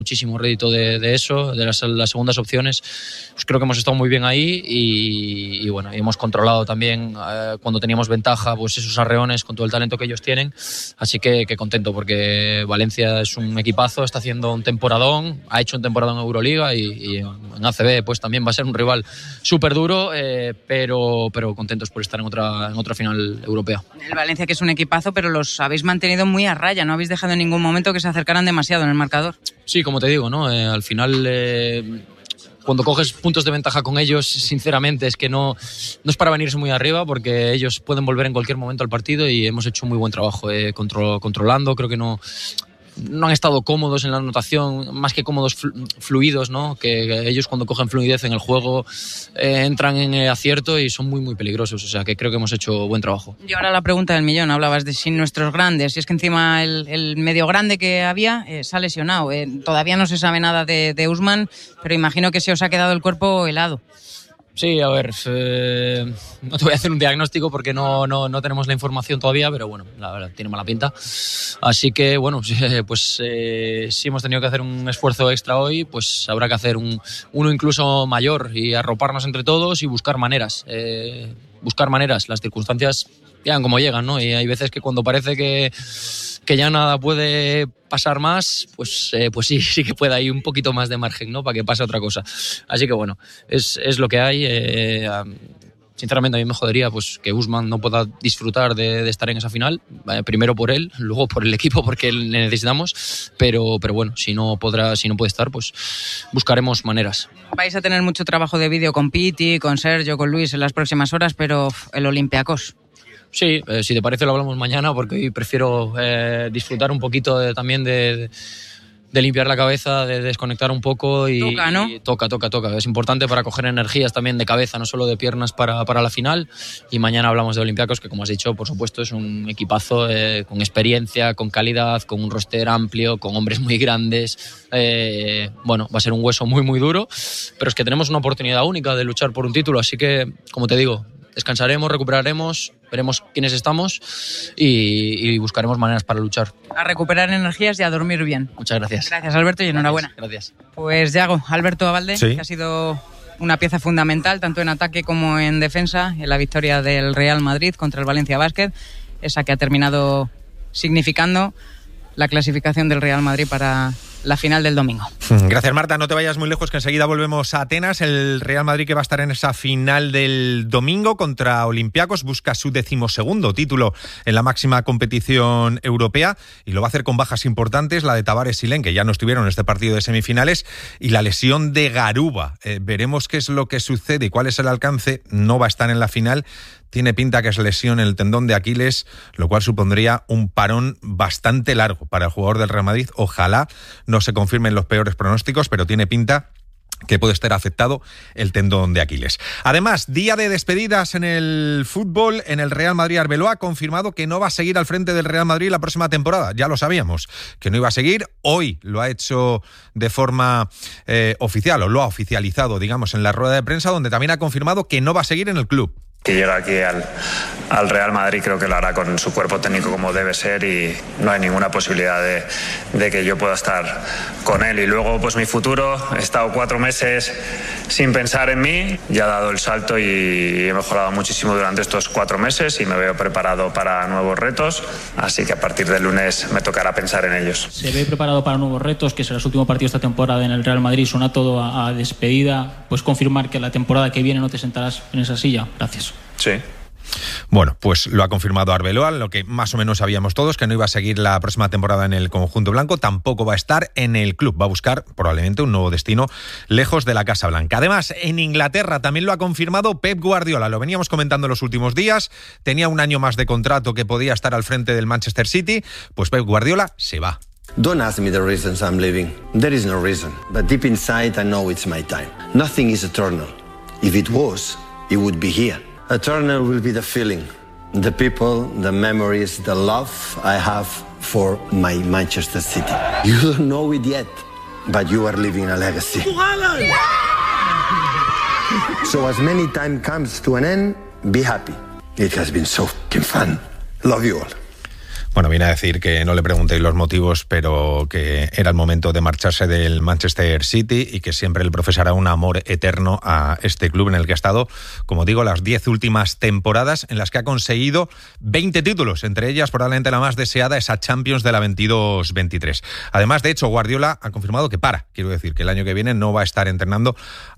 muchísimo rédito de eso, de las segundas opciones. Pues creo que hemos estado muy bien ahí y bueno, hemos controlado también cuando teníamos ventaja, pues esos arreones con todo el talento que ellos tienen. Así que contento, porque Valencia es un equipazo, está haciendo un temporadón, ha hecho un temporadón en Euroliga y en ACB pues también va a ser un rival súper duro, pero contentos por estar en otra final europea. El Valencia, que es un equipazo, pero los habéis mantenido muy a raya, no habéis dejado en ningún momento que se acercaran demasiado en el marcador. Sí, como te digo, ¿no? Al final, cuando coges puntos de ventaja con ellos, sinceramente es que no es para venirse muy arriba, porque ellos pueden volver en cualquier momento al partido y hemos hecho un muy buen trabajo controlando. Creo que no han estado cómodos en la anotación, más que cómodos, fluidos, ¿no? Que ellos cuando cogen fluidez en el juego entran en acierto y son muy muy peligrosos, o sea que creo que hemos hecho buen trabajo. Y ahora la pregunta del millón, hablabas de sin nuestros grandes, y es que encima el medio grande que había se ha lesionado, todavía no se sabe nada de Usman, pero imagino que se os ha quedado el cuerpo helado. Sí, a ver, no te voy a hacer un diagnóstico porque no tenemos la información todavía, pero bueno, la verdad, tiene mala pinta. Así que bueno, pues si hemos tenido que hacer un esfuerzo extra hoy, pues habrá que hacer uno incluso mayor y arroparnos entre todos y buscar maneras. Las circunstancias llegan como llegan, ¿no? Y hay veces que cuando parece que ya nada puede pasar más, pues sí que puede, hay un poquito más de margen, ¿no? Para que pase otra cosa. Así que bueno, es lo que hay. Sinceramente a mí me jodería pues que Usman no pueda disfrutar de estar en esa final, primero por él, luego por el equipo, porque le necesitamos, pero bueno, si no puede estar, pues buscaremos maneras. Vais a tener mucho trabajo de vídeo con Piti, con Sergio, con Luis en las próximas horas, pero el Olympiacos. Sí, si te parece lo hablamos mañana, porque hoy prefiero disfrutar un poquito también de limpiar la cabeza, de desconectar un poco y toca, ¿no? Y toca. Es importante para coger energías también de cabeza, no solo de piernas para la final. Y mañana hablamos de Olympiacos, que como has dicho, por supuesto es un equipazo con experiencia, con calidad, con un roster amplio, con hombres muy grandes. Bueno, va a ser un hueso muy muy duro, pero es que tenemos una oportunidad única de luchar por un título, así que, como te digo, descansaremos, recuperaremos, veremos quiénes estamos y buscaremos maneras para luchar. A recuperar energías y a dormir bien. Muchas gracias. Gracias, Alberto, y enhorabuena. Gracias. Pues Yago, Alberto Abalde, sí, que ha sido una pieza fundamental tanto en ataque como en defensa en la victoria del Real Madrid contra el Valencia Basket, esa que ha terminado significando la clasificación del Real Madrid para la final del domingo. Gracias, Marta. No te vayas muy lejos, que enseguida volvemos a Atenas. El Real Madrid, que va a estar en esa final del domingo contra Olympiacos, busca su 12º título en la máxima competición europea y lo va a hacer con bajas importantes, la de Tavares y Len, que ya no estuvieron en este partido de semifinales, y la lesión de Garuba. Veremos qué es lo que sucede y cuál es el alcance. No va a estar en la final. Tiene pinta que es lesión en el tendón de Aquiles, lo cual supondría un parón bastante largo para el jugador del Real Madrid. Ojalá no se confirmen los peores pronósticos, pero tiene pinta que puede estar afectado el tendón de Aquiles. Además, día de despedidas en el fútbol. En el Real Madrid, Arbeloa ha confirmado que no va a seguir al frente del Real Madrid la próxima temporada. Ya lo sabíamos, que no iba a seguir. Hoy lo ha hecho de forma oficial, o lo ha oficializado, digamos, en la rueda de prensa, donde también ha confirmado que no va a seguir en el club. Que llega aquí al Real Madrid, creo que lo hará con su cuerpo técnico como debe ser y no hay ninguna posibilidad de que yo pueda estar con él. Y luego pues mi futuro, he estado 4 meses sin pensar en mí, ya he dado el salto y he mejorado muchísimo durante estos 4 meses y me veo preparado para nuevos retos, así que a partir del lunes me tocará pensar en ellos. Se ve preparado para nuevos retos, que será su último partido esta temporada en el Real Madrid, suena todo a despedida. ¿Puedes confirmar que la temporada que viene no te sentarás en esa silla? Gracias. Sí. Bueno, pues lo ha confirmado Arbeloa, lo que más o menos sabíamos todos, que no iba a seguir la próxima temporada en el conjunto blanco, tampoco va a estar en el club, va a buscar probablemente un nuevo destino lejos de la Casa Blanca. Además, en Inglaterra también lo ha confirmado Pep Guardiola, lo veníamos comentando en los últimos días, tenía un año más de contrato que podía estar al frente del Manchester City, pues Pep Guardiola se va. Don't ask me the reasons I'm leaving. There is no reason, but deep inside I know it's my time. Nothing is eternal. If it was, it would be here. Eternal will be the feeling, the people, the memories, the love I have for my Manchester City. You don't know it yet, but you are leaving a legacy. So as many time comes to an end, be happy. It has been so fucking fun. Love you all. Bueno, viene a decir que no le preguntéis los motivos, pero que era el momento de marcharse del Manchester City y que siempre le profesará un amor eterno a este club en el que ha estado, como digo, las 10 últimas temporadas en las que ha conseguido 20 títulos, entre ellas probablemente la más deseada, esa Champions de la 22-23. Además, de hecho, Guardiola ha confirmado que quiero decir que el año que viene no va a estar entrenando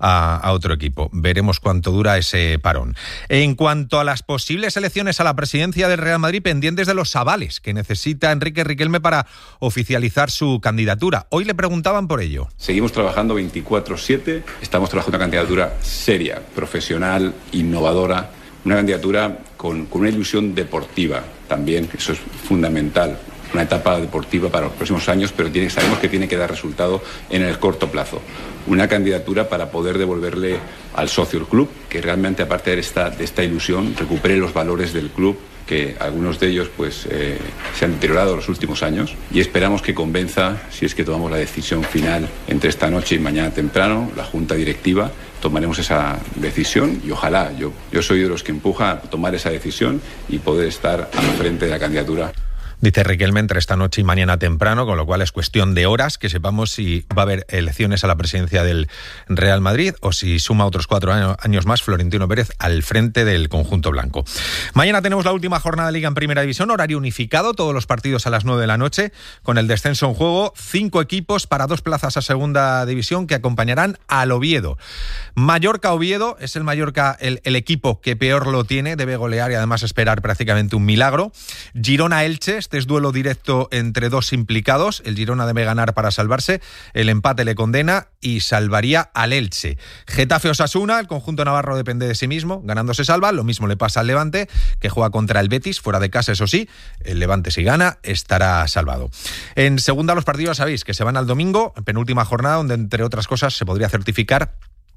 a otro equipo. Veremos cuánto dura ese parón. En cuanto a las posibles elecciones a la presidencia del Real Madrid, pendientes de los avales que necesita Enrique Riquelme para oficializar su candidatura. Hoy le preguntaban por ello. Seguimos trabajando 24/7, estamos trabajando una candidatura seria, profesional, innovadora, una candidatura con una ilusión deportiva también, eso es fundamental. Una etapa deportiva para los próximos años, pero sabemos que tiene que dar resultado en el corto plazo. Una candidatura para poder devolverle al socio el club, que realmente, aparte de esta ilusión, recupere los valores del club, que algunos de ellos se han deteriorado en los últimos años, y esperamos que convenza, si es que tomamos la decisión final entre esta noche y mañana temprano, la Junta Directiva. Tomaremos esa decisión y ojalá, yo soy de los que empuja a tomar esa decisión y poder estar al frente de la candidatura. Dice Riquelme entre esta noche y mañana temprano, con lo cual es cuestión de horas que sepamos si va a haber elecciones a la presidencia del Real Madrid o si suma otros 4 años más Florentino Pérez al frente del conjunto blanco. Mañana tenemos la última jornada de Liga en Primera División, horario unificado, todos los partidos a las 9 de la noche, con el descenso en juego, 5 equipos para 2 plazas a Segunda División que acompañarán al Oviedo. Mallorca-Oviedo, es el Mallorca el equipo que peor lo tiene, debe golear y además esperar prácticamente un milagro. Girona-Elche, este es duelo directo entre dos implicados. El Girona debe ganar para salvarse. El empate le condena y salvaría al Elche. Getafe-Osasuna, el conjunto navarro depende de sí mismo. Ganando se salva. Lo mismo le pasa al Levante, que juega contra el Betis, fuera de casa, eso sí. El Levante, si gana, estará salvado. En segunda, los partidos, sabéis, que se van al domingo, penúltima jornada, donde, entre otras cosas, se podría certificar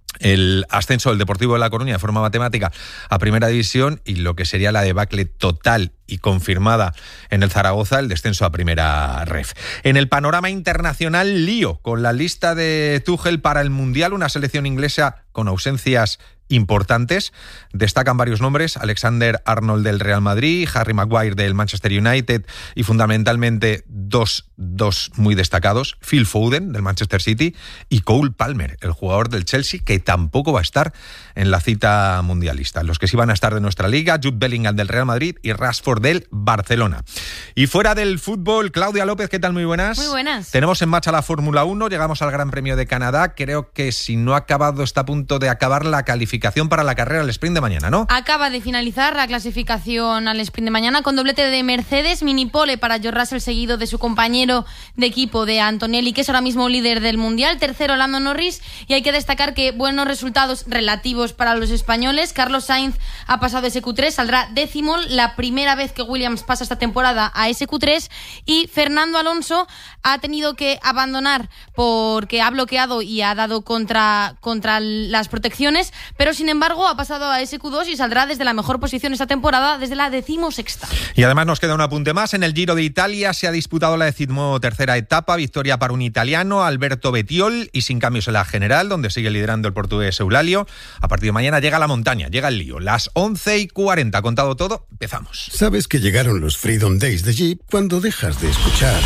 el ascenso del Deportivo de La Coruña de forma matemática a Primera División y lo que sería la debacle total y confirmada en el Zaragoza, el descenso a Primera Ref. En el panorama internacional, lío con la lista de Tuchel para el Mundial, una selección inglesa con ausencias importantes. Destacan varios nombres: Alexander-Arnold del Real Madrid, Harry Maguire del Manchester United y fundamentalmente dos muy destacados, Phil Foden del Manchester City y Cole Palmer, el jugador del Chelsea, que tampoco va a estar en la cita mundialista. Los que sí van a estar de nuestra liga, Jude Bellingham del Real Madrid y Rashford del Barcelona. Y fuera del fútbol, Claudia López, ¿qué tal? Muy buenas. Muy buenas. Tenemos en marcha la Fórmula 1, llegamos al Gran Premio de Canadá. Creo que si no ha acabado, está a punto de acabar la calificación para la carrera al sprint de mañana, ¿no? Acaba de finalizar la clasificación al sprint de mañana con doblete de Mercedes, mini pole para George Russell, seguido de su compañero de equipo de Antonelli, que es ahora mismo líder del Mundial, tercero Lando Norris, y hay que destacar que buenos resultados relativos para los españoles. Carlos Sainz ha pasado de SQ3, saldrá décimo, la primera vez que Williams pasa esta temporada a SQ3, y Fernando Alonso ha tenido que abandonar porque ha bloqueado y ha dado contra las protecciones, pero sin embargo ha pasado a SQ2 y saldrá desde la mejor posición esta temporada, desde la 16ª. Y además nos queda un apunte más. En el Giro de Italia se ha disputado la 13ª etapa, victoria para un italiano, Alberto Bettiol, y sin cambios en la general, donde sigue liderando el portugués Eulalio. A partir de mañana llega la montaña, llega el lío. Las 11:40, contado todo, empezamos. Sabes que llegaron los Freedom Days de Jeep cuando dejas de escuchar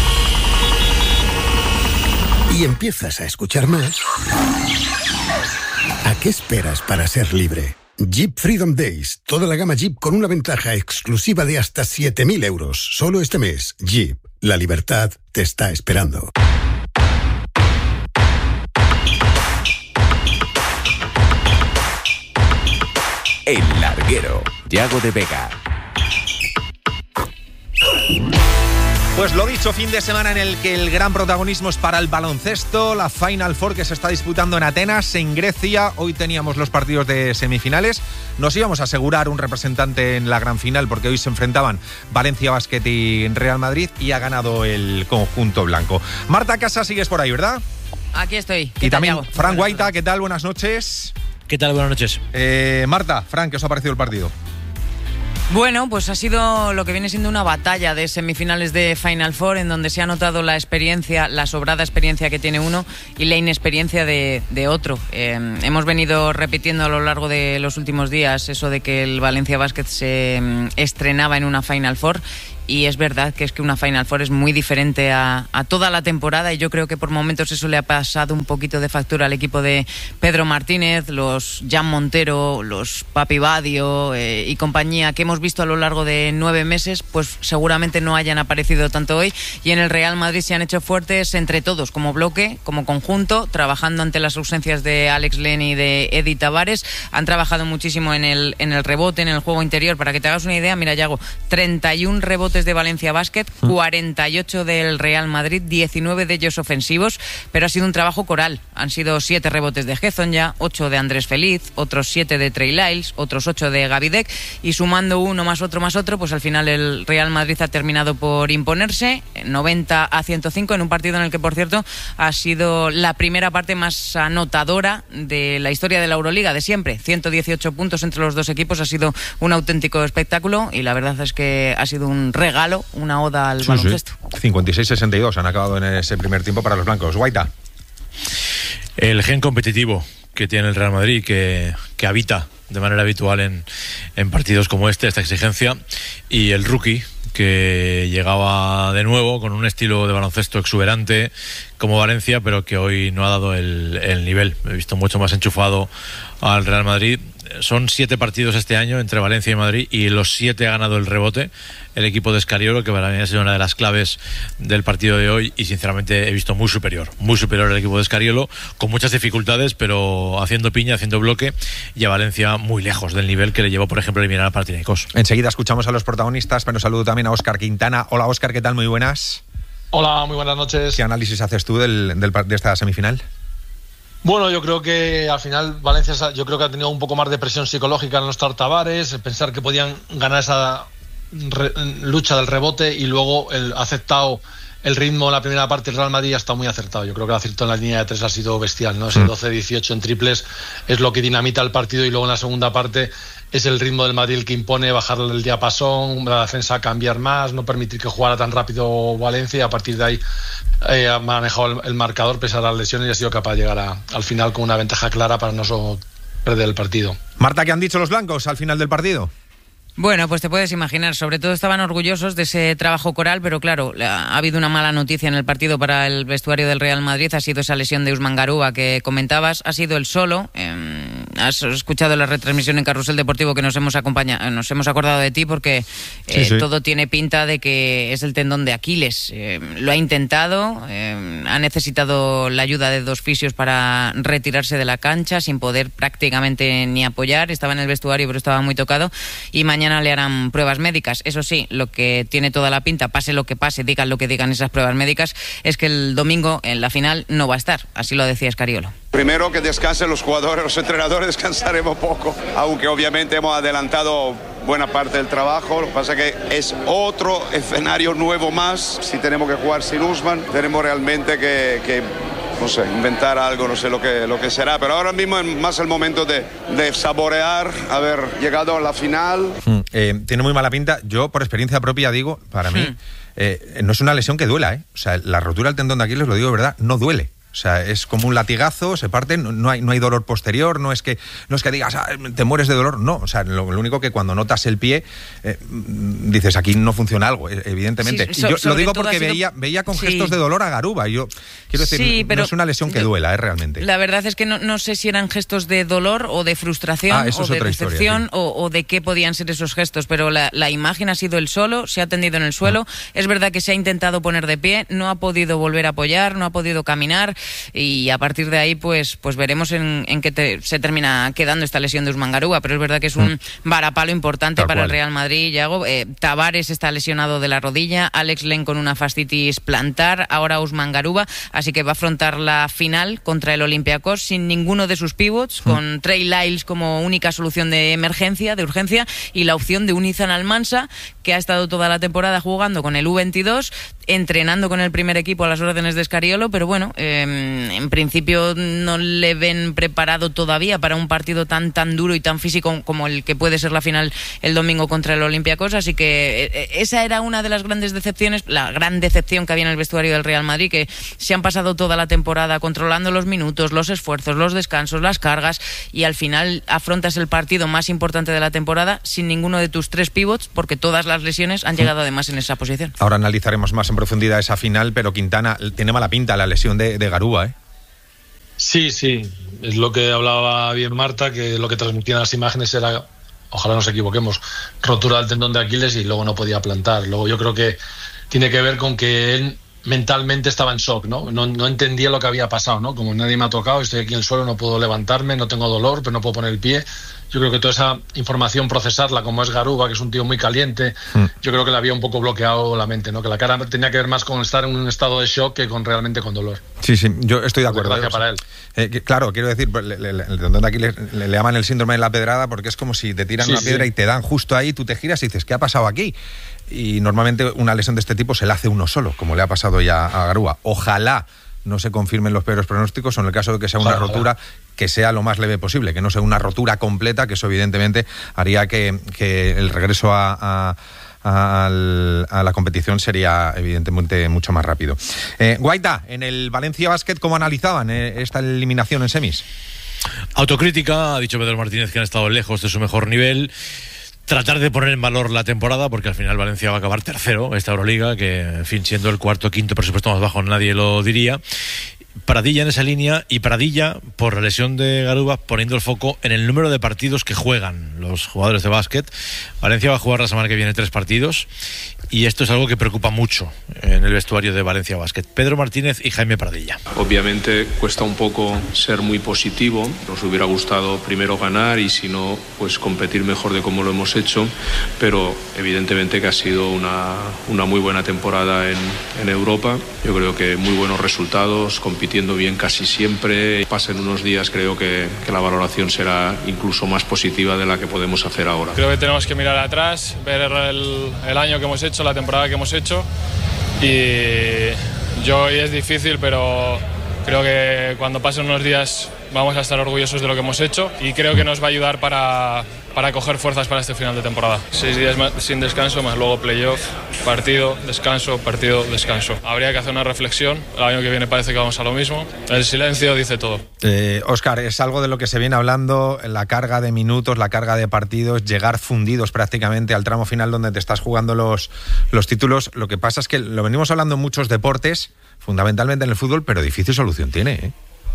y empiezas a escuchar más. ¿A qué esperas para ser libre? Jeep Freedom Days. Toda la gama Jeep con una ventaja exclusiva de hasta 7.000 euros. Solo este mes. Jeep. La libertad te está esperando. El Larguero. Yago de Vega. Pues lo dicho, fin de semana en el que el gran protagonismo es para el baloncesto, la Final Four que se está disputando en Atenas, en Grecia. Hoy teníamos los partidos de semifinales. Nos íbamos a asegurar un representante en la gran final porque hoy se enfrentaban Valencia Basket y Real Madrid y ha ganado el conjunto blanco. Marta Casas, sigues por ahí, ¿verdad? Aquí estoy. Y también Fran Guaita, ¿qué tal? Buenas noches. ¿Qué tal? Buenas noches. Marta, Fran, ¿qué os ha parecido el partido? Bueno, pues ha sido lo que viene siendo una batalla de semifinales de Final Four, en donde se ha notado la experiencia, la sobrada experiencia que tiene uno y la inexperiencia de otro. Hemos venido repitiendo a lo largo de los últimos días eso de que el Valencia Basket se estrenaba en una Final Four, y es verdad que es que una Final Four es muy diferente a toda la temporada, y yo creo que por momentos eso le ha pasado un poquito de factura al equipo de Pedro Martínez, los Jan Montero, los Papi Badio y compañía que hemos visto a lo largo de 9 meses, pues seguramente no hayan aparecido tanto hoy, y en el Real Madrid se han hecho fuertes entre todos, como bloque, como conjunto, trabajando ante las ausencias de Alex Len y de Edi Tavares. Han trabajado muchísimo en el rebote, en el juego interior. Para que te hagas una idea, mira, Yago, 31 rebotes de Valencia Basket, 48 del Real Madrid, 19 de ellos ofensivos, pero ha sido un trabajo coral. Han sido 7 rebotes de Hezonja, 8 de Andrés Feliz, otros 7 de Trey Lyles, otros 8 de Gavidec, y sumando uno más otro, pues al final el Real Madrid ha terminado por imponerse 90-105 en un partido en el que, por cierto, ha sido la primera parte más anotadora de la historia de la Euroliga de siempre. 118 puntos entre los dos equipos, ha sido un auténtico espectáculo, y la verdad es que ha sido un regalo, una oda al baloncesto. 56-62 han acabado en ese primer tiempo para los blancos. Guaita. El gen competitivo que tiene el Real Madrid, que habita de manera habitual en partidos como esta exigencia, y el rookie que llegaba de nuevo con un estilo de baloncesto exuberante como Valencia, pero que hoy no ha dado el nivel. He visto mucho más enchufado al Real Madrid. Son 7 partidos este año entre Valencia y Madrid, y los 7 ha ganado el rebote el equipo de Escariolo, que para mí ha sido una de las claves del partido de hoy, y sinceramente he visto muy superior el equipo de Escariolo, con muchas dificultades, pero haciendo piña, haciendo bloque, y a Valencia muy lejos del nivel que le llevó, por ejemplo, a eliminar a Panathinaikos. Enseguida escuchamos a los protagonistas, pero saludo también a Óscar Quintana. Hola Óscar, ¿qué tal? Muy buenas. Hola, muy buenas noches. ¿Qué análisis haces tú de esta semifinal? Bueno, yo creo que al final Valencia yo creo que ha tenido un poco más de presión psicológica en los Tavares, pensar que podían ganar esa lucha del rebote, y luego ha aceptado el ritmo en la primera parte. El Real Madrid ha estado muy acertado. Yo creo que el acierto en la línea de 3 ha sido bestial, ¿no? Ese 12-18 en triples es lo que dinamita el partido, y luego en la segunda parte es el ritmo del Madrid el que impone, bajarle el diapasón, la defensa cambiar más, no permitir que jugara tan rápido Valencia, y a partir de ahí ha manejado el marcador pese a las lesiones, y ha sido capaz de llegar al final con una ventaja clara para no perder el partido. Marta, ¿qué han dicho los blancos al final del partido? Bueno, pues te puedes imaginar, sobre todo estaban orgullosos de ese trabajo coral, pero claro, ha habido una mala noticia en el partido para el vestuario del Real Madrid. Ha sido esa lesión de Usman Garuba que comentabas, ha sido el solo. Has escuchado la retransmisión en Carrusel Deportivo que nos hemos acordado de ti, porque todo tiene pinta de que es el tendón de Aquiles. Lo ha intentado, ha necesitado la ayuda de 2 fisios para retirarse de la cancha, sin poder prácticamente ni apoyar. Estaba en el vestuario, pero estaba muy tocado, y mañana le harán pruebas médicas. Eso sí, lo que tiene toda la pinta, pase lo que pase, digan lo que digan esas pruebas médicas, es que el domingo en la final no va a estar. Así lo decía Escariolo. Primero que descansen los jugadores, los entrenadores descansaremos poco, aunque obviamente hemos adelantado buena parte del trabajo. Lo que pasa es que es otro escenario nuevo más. Si tenemos que jugar sin Usman, tenemos realmente que no sé, inventar algo, no sé lo que será, pero ahora mismo es más el momento de saborear haber llegado a la final. Tiene muy mala pinta. Yo, por experiencia propia, digo, para mí, no es una lesión que duela, ¿eh? O sea, la rotura del tendón de Aquiles, lo digo de verdad, no duele. O sea, es como un latigazo, se parte, no hay dolor posterior, no es que digas, te mueres de dolor, no. O sea, lo único que cuando notas el pie, dices, aquí no funciona algo, evidentemente. Sí, yo lo digo porque veía con gestos de dolor a Garuba, y yo quiero decir, no es una lesión que duela, realmente. La verdad es que no sé si eran gestos de dolor o de frustración o de decepción, o de qué podían ser esos gestos, pero la imagen ha sido el solo, se ha tendido en el suelo. Es verdad que se ha intentado poner de pie, no ha podido volver a apoyar, no ha podido caminar, y a partir de ahí pues veremos en qué se termina quedando esta lesión de Usman Garuba, pero es verdad que es un varapalo importante para el Real Madrid. Yago, Tavares está lesionado de la rodilla, Alex Len con una fascitis plantar, ahora Usman Garuba, así que va a afrontar la final contra el Olympiacos sin ninguno de sus pivots, con Trey Lyles como única solución de emergencia, de urgencia, y la opción de un Izan Almansa, que ha estado toda la temporada jugando con el U22. entrenando con el primer equipo a las órdenes de Scariolo, pero bueno, en principio no le ven preparado todavía para un partido tan duro y tan físico como el que puede ser la final el domingo contra el Olympiacos, así que esa era una de las grandes decepciones, la gran decepción que había en el vestuario del Real Madrid, que se han pasado toda la temporada controlando los minutos, los esfuerzos, los descansos, las cargas, y al final afrontas el partido más importante de la temporada sin ninguno de tus 3 pivots, porque todas las lesiones han llegado además en esa posición. Ahora analizaremos más en profundidad esa final, pero Quintana, tiene mala pinta la lesión de Garúa, ¿eh? Sí, es lo que hablaba bien Marta, que lo que transmitían las imágenes era, ojalá nos equivoquemos, rotura del tendón de Aquiles y luego no podía plantar. Luego yo creo que tiene que ver con que él mentalmente estaba en shock, no entendía lo que había pasado, ¿no? Como nadie me ha tocado, estoy aquí en el suelo, no puedo levantarme, no tengo dolor, pero no puedo poner el pie. Yo creo que toda esa información, procesarla, como es Garuba, que es un tío muy caliente, yo creo que le había un poco bloqueado la mente, ¿no? Que la cara tenía que ver más con estar en un estado de shock que realmente con dolor. Sí, yo estoy de acuerdo. Para él. Claro, quiero decir, el tendón de Aquiles le llaman el síndrome de la pedrada, porque es como si te tiran una piedra y te dan justo ahí, tú te giras y dices, ¿qué ha pasado aquí? Y normalmente una lesión de este tipo se la hace uno solo, como le ha pasado ya a Garúa. Ojalá no se confirmen los peores pronósticos, o en el caso de que sea una rotura, que sea lo más leve posible, que no sea una rotura completa, que eso evidentemente haría que el regreso a la competición sería evidentemente mucho más rápido. Guaita, en el Valencia Basket, ¿cómo analizaban esta eliminación en semis? Autocrítica, ha dicho Pedro Martínez que han estado lejos de su mejor nivel. Tratar de poner en valor la temporada, porque al final Valencia va a acabar tercero esta Euroliga, que en fin, siendo el cuarto o quinto presupuesto más bajo, nadie lo diría. Pradilla en esa línea, y Pradilla, por la lesión de Garuba, poniendo el foco en el número de partidos que juegan los jugadores de básquet. Valencia va a jugar la semana que viene 3 partidos, y esto es algo que preocupa mucho en el vestuario de Valencia Basket. Pedro Martínez y Jaime Pradilla. Obviamente cuesta un poco ser muy positivo, nos hubiera gustado primero ganar y si no, pues competir mejor de como lo hemos hecho, pero evidentemente que ha sido una muy buena temporada en Europa. Yo creo que muy buenos resultados, compitiendo bien casi siempre. Pasen unos días, creo que la valoración será incluso más positiva de la que podemos hacer ahora. Creo que tenemos que mirar atrás, ver el año que hemos hecho, la temporada que hemos hecho, y hoy es difícil, pero creo que cuando pasen unos días vamos a estar orgullosos de lo que hemos hecho, y creo que nos va a ayudar para coger fuerzas para este final de temporada. 6 días sin descanso, más luego playoff, partido, descanso, partido, descanso. Habría que hacer una reflexión. El año que viene parece que vamos a lo mismo. El silencio dice todo. Óscar, es algo de lo que se viene hablando, la carga de minutos, la carga de partidos, llegar fundidos prácticamente al tramo final donde te estás jugando los títulos. Lo que pasa es que lo venimos hablando en muchos deportes, fundamentalmente en el fútbol, pero difícil solución tiene, ¿eh?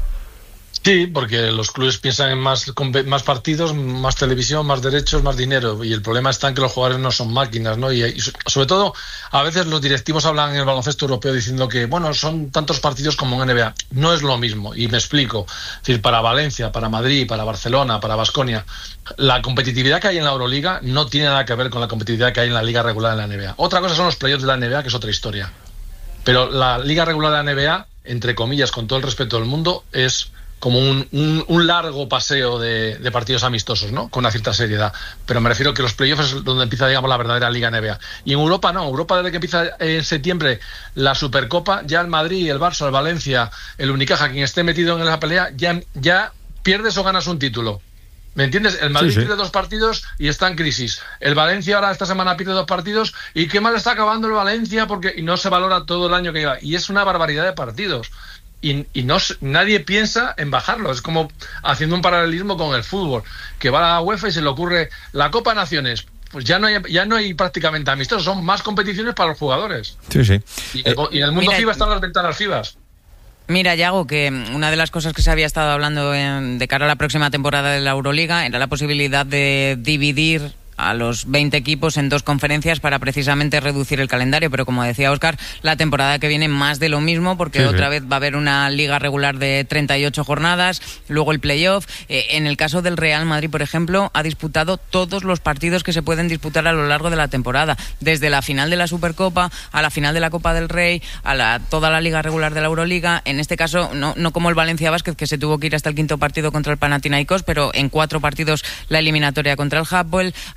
Sí, porque los clubes piensan en más partidos, más televisión, más derechos, más dinero, y el problema está en que los jugadores no son máquinas, ¿no? Y sobre todo, a veces los directivos hablan en el baloncesto europeo diciendo que, bueno, son tantos partidos como en NBA. No es lo mismo, y me explico. Es decir, para Valencia, para Madrid, para Barcelona, para Baskonia, la competitividad que hay en la Euroliga no tiene nada que ver con la competitividad que hay en la liga regular de la NBA. Otra cosa son los playoffs de la NBA, que es otra historia. Pero la liga regular de la NBA, entre comillas, con todo el respeto del mundo, es como un largo paseo de partidos amistosos, ¿no? Con una cierta seriedad. Pero me refiero que los playoffs es donde empieza, digamos, la verdadera Liga NBA. Y en Europa no. Europa, desde que empieza en septiembre la Supercopa, ya el Madrid, el Barça, el Valencia, el Unicaja, quien esté metido en la pelea, ya pierdes o ganas un título. ¿Me entiendes? El Madrid pierde 2 partidos y está en crisis. El Valencia ahora esta semana pierde 2 partidos y qué mal está acabando el Valencia y no se valora todo el año que lleva. Y es una barbaridad de partidos. Y nadie piensa en bajarlo. Es como haciendo un paralelismo con el fútbol, que va a la UEFA y se le ocurre la Copa Naciones. Pues ya no hay prácticamente amistosos, son más competiciones para los jugadores. Sí. Y en el mundo FIBA están las ventanas FIBA. Mira, Yago, que una de las cosas que se había estado hablando de cara a la próxima temporada de la Euroliga era la posibilidad de dividir a los 20 equipos en 2 conferencias para precisamente reducir el calendario, pero como decía Óscar, la temporada que viene más de lo mismo, porque otra vez va a haber una liga regular de 38 jornadas, luego el playoff. En el caso del Real Madrid, por ejemplo, ha disputado todos los partidos que se pueden disputar a lo largo de la temporada, desde la final de la Supercopa a la final de la Copa del Rey, a toda la liga regular de la Euroliga. En este caso, no como el Valencia Basket, que se tuvo que ir hasta el 5º partido contra el Panathinaikos, pero en 4 partidos la eliminatoria contra el Hapoel.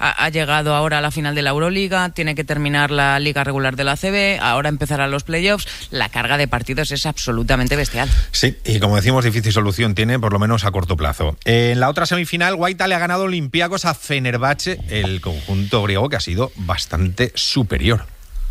ha llegado ahora a la final de la Euroliga, tiene que terminar la liga regular de la ACB, ahora empezarán los playoffs. La carga de partidos es absolutamente bestial. Sí, y como decimos, difícil solución tiene, por lo menos a corto plazo. En la otra semifinal, Guaita le ha ganado Olympiacos a Fenerbahce, el conjunto griego que ha sido bastante superior.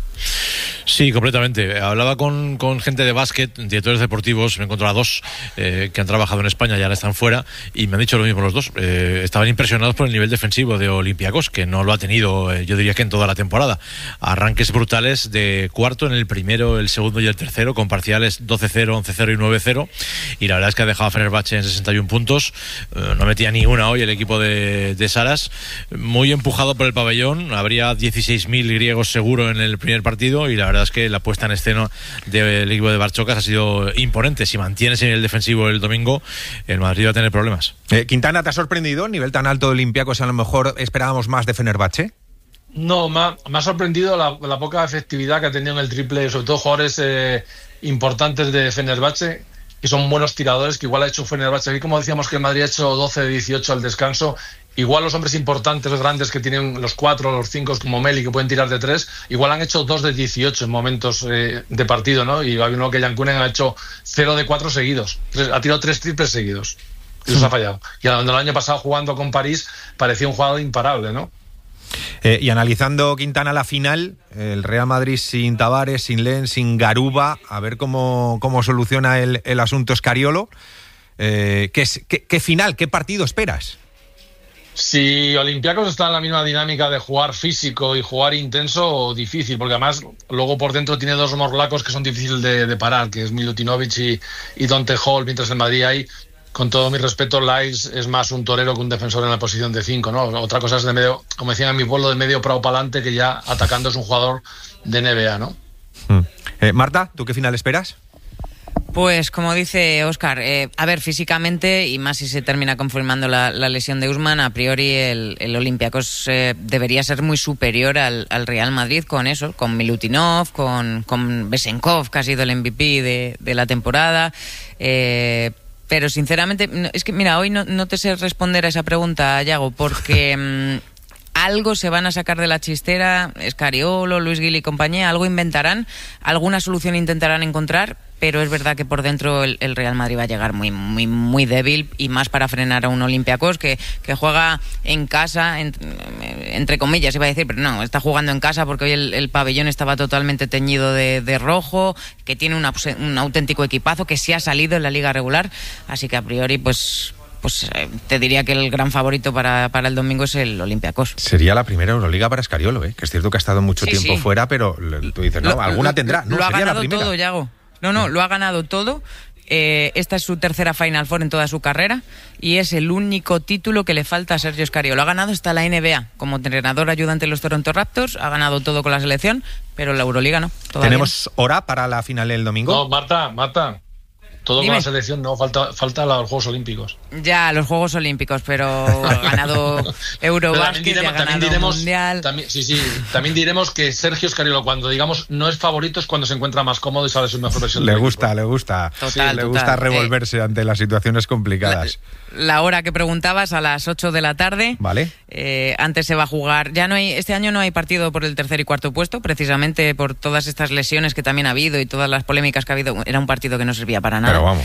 Sí, completamente. Hablaba con gente de básquet, directores deportivos, me he encontrado a dos que han trabajado en España y ahora están fuera, y me han dicho lo mismo los dos. Estaban impresionados por el nivel defensivo de Olympiacos, que no lo ha tenido, yo diría que en toda la temporada. Arranques brutales de cuarto en el primero, el segundo y el tercero, con parciales 12-0, 11-0 y 9-0, y la verdad es que ha dejado a Fenerbahce en 61 puntos. No metía ni una hoy el equipo de Saras, muy empujado por el pabellón. Habría 16.000 griegos seguro en el primer partido, y la verdad es que la puesta en escena del equipo de Barchokas ha sido imponente. Si mantiene ese nivel defensivo el domingo, el Madrid va a tener problemas. Quintana, ¿te ha sorprendido el nivel tan alto de Olympiacos? A lo mejor esperábamos más de Fenerbahce. No, me ha sorprendido la poca efectividad que ha tenido en el triple, sobre todo jugadores importantes de Fenerbahce, que son buenos tiradores, que igual ha hecho Fenerbahce. Aquí, como decíamos, que el Madrid ha hecho 12 de 18 al descanso. Igual los hombres importantes, los grandes, que tienen los 4, los 5, como Meli, que pueden tirar de 3, igual han hecho 2 de 18 en momentos de partido, ¿no? Y hay uno que Jankunen ha hecho 0 de 4 seguidos. Ha tirado 3 triples seguidos. Y los ha fallado. Y el año pasado, jugando con París, parecía un jugador imparable, ¿no? Y analizando, Quintana, la final, el Real Madrid sin Tavares, sin Len, sin Garuba, a ver cómo soluciona el asunto Scariolo. ¿Qué final, qué partido esperas? Si Olympiacos está en la misma dinámica de jugar físico y jugar intenso, difícil, porque además luego por dentro tiene dos morlacos que son difíciles de parar, que es Milutinovic y Dante Hall, mientras en Madrid hay, con todo mi respeto, Lais es más un torero que un defensor en la posición de 5, ¿no? Otra cosa es de medio, como decían en mi pueblo, de medio para adelante, que ya atacando es un jugador de NBA, ¿no? Marta, ¿tú qué final esperas? Pues como dice Óscar, a ver, físicamente, y más si se termina confirmando la lesión de Usman, a priori el Olympiacos debería ser muy superior al Real Madrid con eso, con Milutinov, con Besenkov, que ha sido el MVP de la temporada. Pero sinceramente, es que mira, hoy no te sé responder a esa pregunta, Yago, porque algo se van a sacar de la chistera, Scariolo, Luis Gil y compañía, algo inventarán, alguna solución intentarán encontrar, pero es verdad que por dentro el Real Madrid va a llegar muy, muy, muy débil, y más para frenar a un Olympiacos que juega en casa, entre comillas iba a decir, pero no, está jugando en casa porque hoy el pabellón estaba totalmente teñido de rojo, que tiene un auténtico equipazo, que sí ha salido en la liga regular, así que a priori pues te diría que el gran favorito para el domingo es el Olympiacos. Sería la primera Euroliga para Scariolo, que es cierto que ha estado mucho tiempo fuera, pero tú dices, no, alguna tendrá. No, lo ha sería ganado la primera. todo, Yago. No, lo ha ganado todo. Esta es su tercera Final Four en toda su carrera y es el único título que le falta a Sergio Scariolo. Ha ganado hasta la NBA como entrenador ayudante de los Toronto Raptors, ha ganado todo con la selección, pero la Euroliga no. Todavía. ¿Tenemos hora para la final el domingo? No, Marta. Todo Dime. con la selección, no, falta los Juegos Olímpicos. Ya, los Juegos Olímpicos, pero ha ganado Eurobasket, ha ganado Mundial. También diremos que Sergio Scariolo, cuando digamos no es favorito, es cuando se encuentra más cómodo y sale su mejor versión. Le gusta. Total. Le gusta revolverse ante las situaciones complicadas. La hora que preguntabas, a las 8 de la tarde. Vale. Antes se va a jugar. Este año no hay partido por el tercer y cuarto puesto, precisamente por todas estas lesiones que también ha habido y todas las polémicas que ha habido. Era un partido que no servía para nada. Pero vamos.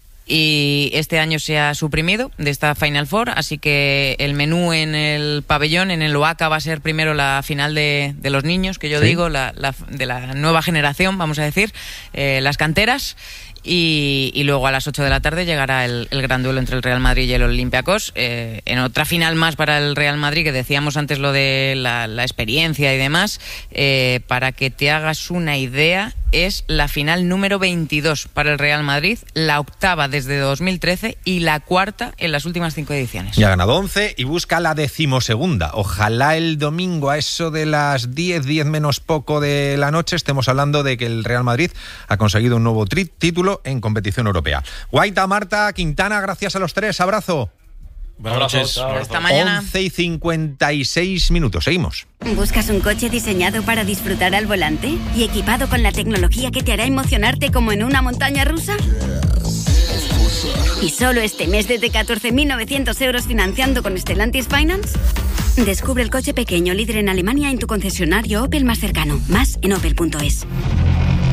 Y este año se ha suprimido de esta Final Four, así que el menú en el pabellón, en el Oaca, va a ser primero la final de los niños, que yo digo, de la nueva generación, vamos a decir, las canteras. Y luego a las 8 de la tarde llegará el gran duelo entre el Real Madrid y el Olympiacos, en otra final más para el Real Madrid, que decíamos antes lo de la experiencia y demás. Para que te hagas una idea, es la final número 22 para el Real Madrid, la octava desde 2013 y la cuarta en las últimas 5 ediciones. Ya ha ganado 11 y busca la 12ª. Ojalá el domingo a eso de las 10 menos poco de la noche estemos hablando de que el Real Madrid ha conseguido un nuevo título en competición europea. Guaita, Marta, Quintana, gracias a los tres. Abrazo. Buenas noches. Hasta mañana. 11:56. Seguimos. ¿Buscas un coche diseñado para disfrutar al volante y equipado con la tecnología que te hará emocionarte como en una montaña rusa? ¿Y solo este mes desde 14.900 euros financiando con Stellantis Finance? Descubre el coche pequeño líder en Alemania en tu concesionario Opel más cercano. Más en opel.es.